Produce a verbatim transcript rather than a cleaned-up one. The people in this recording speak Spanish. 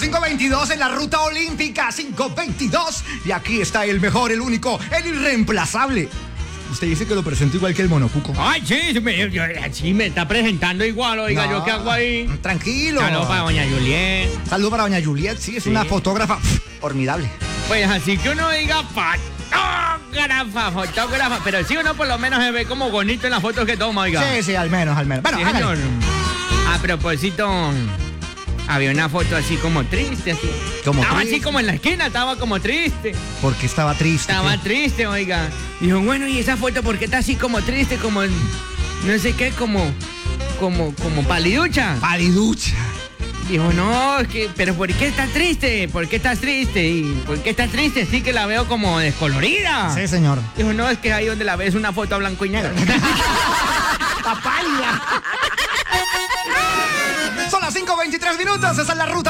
cinco veintidós en la ruta olímpica, cinco veintidós. Y aquí está el mejor, el único, el irreemplazable. Usted dice que lo presento igual que el monocuco. Ay, sí, me, yo, sí, me está presentando igual, oiga, No, ¿yo qué hago ahí? Tranquilo. Saludos para doña Juliet. Saludos para doña Juliet, sí, es Sí. una fotógrafa pff, formidable. Pues así que uno diga fotógrafa, fotógrafa, pero sí uno por lo menos se ve como bonito en las fotos que toma, oiga. Sí, sí, al menos, al menos. Bueno, Sí, hágale. señor. A propósito, había una foto así como triste, así. Como estaba triste. así como en la esquina, estaba como triste. Porque estaba triste. Estaba ¿qué? triste, oiga. Dijo, bueno, ¿y esa foto por qué está así como triste, como, no sé qué, como, como, como paliducha? Paliducha. Dijo, no, es que, pero ¿por qué estás triste? ¿Por qué estás triste? ¿Y por qué estás triste? Sí que la veo como descolorida. Sí, señor. Dijo, no, es que ahí donde la ves una foto a blanco y negro. Está pálida. Son las cinco veintitrés minutos, esa es la ruta.